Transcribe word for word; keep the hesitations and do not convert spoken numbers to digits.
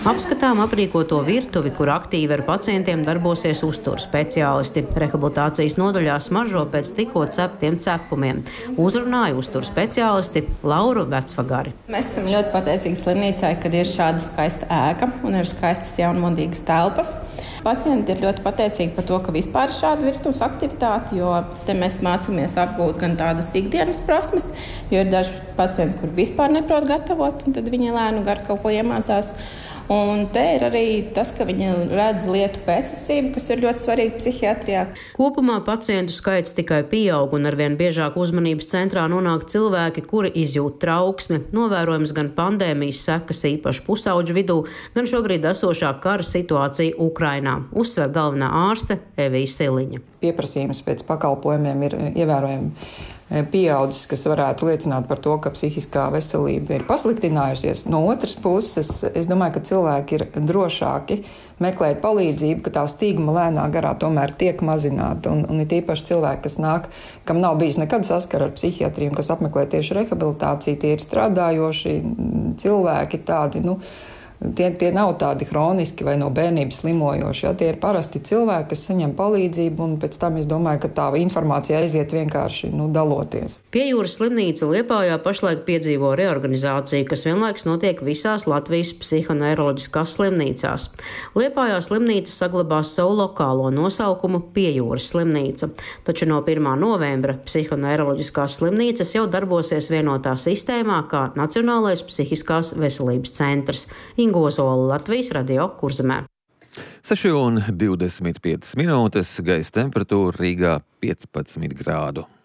Apskatām aprīkoto virtuvi, kur aktīvi ar pacientiem darbosies uzturu speciālisti. Rehabilitācijas nodaļā smaržo pēc tikko ceptiem cepumiem. Uzrunāja uzturu speciālisti Lauru Vecvagari. Mēs esam ļoti pateicīgi slimnīcai, kad ir šāda skaista ēka un ir skaistas jaunmodīgas telpas. Pacienti ir ļoti pateicīgi par to, ka vispār ir šāda virtuves aktivitāte, jo te mēs mācāmies apgūt gan tādas ikdienas prasmes, jo ir daži pacienti, kur vispār neprot gatavot, un tad viņi lēnu gar kaut ko iemācās. Un te ir arī tas, ka viņi redz lietu pēctecību, kas ir ļoti svarīgi psihiatrijā. Kopumā pacientu skaits tikai pieaug un arvien biežāk uzmanības centrā nonāk cilvēki, kuri izjūt trauksmi. Novērojams gan pandēmijas sekas īpaši pusauģu vidū, gan šobrīd esošā kara situācija Ukrainā, uzsver galvenā ārste Evija Siliņa. Pieprasījums pēc pakalpojumiem ir ievērojami pieaudzis, kas varētu liecināt par to, ka psihiskā veselība ir pasliktinājusies. No otras puses, es domāju, ka cilvēki ir drošāki meklēt palīdzību, ka tā stigma lēnā garā tomēr tiek mazināta. Un, un ir īpaši cilvēki, kas nāk, kam nav bijis nekad saskara ar psihiatriju un kas apmeklē tieši rehabilitāciju, tie ir strādājoši cilvēki tādi, nu, Tie, tie nav tādi hroniski vai no bērnības slimojoši. Ja? Tie ir parasti cilvēki, kas saņem palīdzību, un pēc tam es domāju, ka tā informācija aiziet vienkārši nu, daloties. Piejūras slimnīca Liepājā pašlaik piedzīvo reorganizāciju, kas vienlaikus notiek visās Latvijas psihoneiroloģiskās slimnīcās. Liepājā slimnīca saglabās savu lokālo nosaukumu Piejūras slimnīca, taču no pirmā novembra psihoneiroloģiskās slimnīcas jau darbosies vienotā sistēmā kā Nacionālais psihiskās veselības centrs. Gozola, Latvijas radio Kurzemē. seši un divdesmit piecas minūtes, gaisa temperatūra Rīgā piecpadsmit grādu.